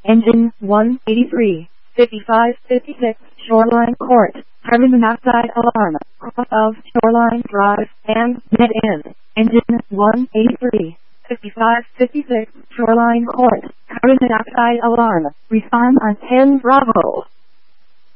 Engine 183, 5556, Shoreline Court, carbon monoxide alarm, of Shoreline Drive, and net end. Engine 183, 5556, Shoreline Court, carbon monoxide alarm. Respond on 10 Bravo.